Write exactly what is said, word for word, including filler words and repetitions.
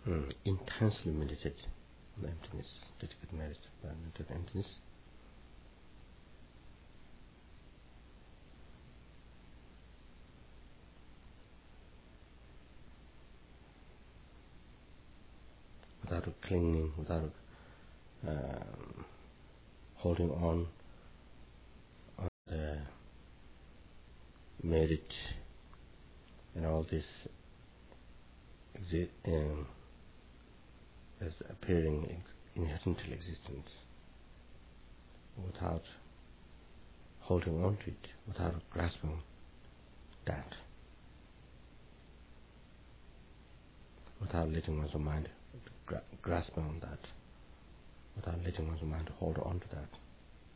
mm, intensely meditate on the emptiness, dedicate meditation to the emptiness. Without clinging, without um, holding on on the merit and all this exi- um, as appearing ex- inherently existence, without holding on to it, without grasping that, without letting one's mind gra- grasping on that, without letting one's mind hold on to that.